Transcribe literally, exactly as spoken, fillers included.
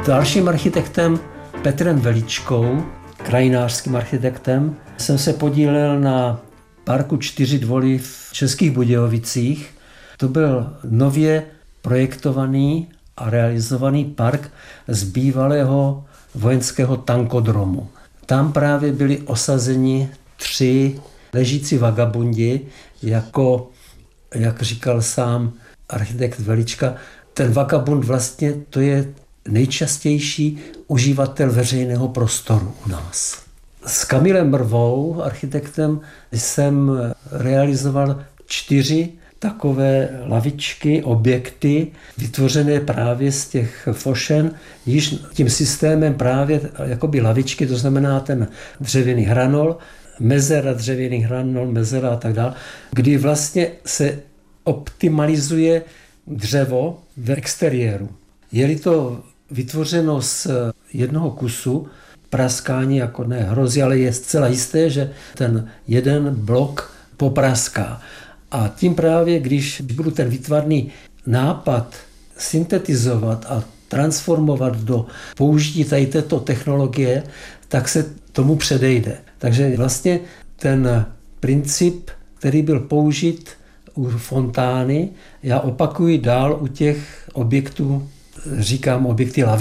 dalším architektem Petrem Veličkou, krajinářským architektem, jsem se podílel na parku Čtyři Dvory v Českých Budějovicích. To byl nově projektovaný a realizovaný park z bývalého vojenského tankodromu. Tam právě byli osazeni tři ležící vagabundi, jako, jak říkal sám architekt Velička, ten vagabund vlastně to je nejčastější uživatel veřejného prostoru u nás. S Kamilem Mrvou, architektem, jsem realizoval čtyři takové lavičky, objekty, vytvořené právě z těch fošen, již tím systémem právě jakoby lavičky, to znamená ten dřevěný hranol, mezera, dřevěný hranol, mezera a tak dále, kdy vlastně se optimalizuje dřevo v exteriéru. Je-li to vytvořeno z jednoho kusu, praskání jako ne hrozí, ale je zcela jisté, že ten jeden blok popraská. A tím právě, když budu ten výtvarný nápad syntetizovat a transformovat do použití tady této technologie, tak se tomu předejde. Takže vlastně ten princip, který byl použit u fontány, já opakuji dál u těch objektů, říkám objekty lavičky.